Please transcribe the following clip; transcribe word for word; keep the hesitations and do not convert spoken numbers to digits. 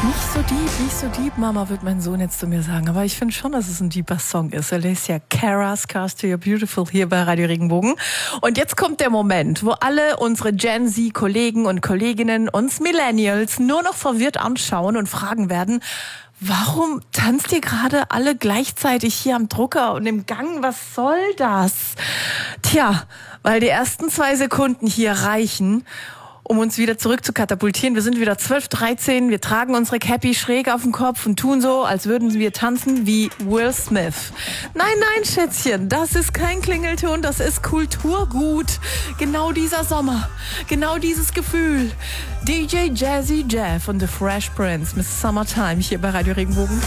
Nicht so deep, nicht so deep, Mama, wird mein Sohn jetzt zu mir sagen. Aber ich finde schon, dass es ein deeper Song ist. Alicia Cara, Scars to Your Beautiful, hier bei Radio Regenbogen. Und jetzt kommt der Moment, wo alle unsere Gen Z-Kollegen und Kolleginnen uns Millennials nur noch verwirrt anschauen und fragen werden, warum tanzt ihr gerade alle gleichzeitig hier am Drucker und im Gang? Was soll das? Tja, weil die ersten zwei Sekunden hier reichen, um uns wieder zurück zu katapultieren. Wir sind wieder zwölf, dreizehn, wir tragen unsere Cappy schräg auf dem Kopf und tun so, als würden wir tanzen wie Will Smith. Nein, nein, Schätzchen, das ist kein Klingelton, das ist Kulturgut. Genau dieser Sommer, genau dieses Gefühl. D J Jazzy Jeff und The Fresh Prince, Miss Summertime, hier bei Radio Regenbogen.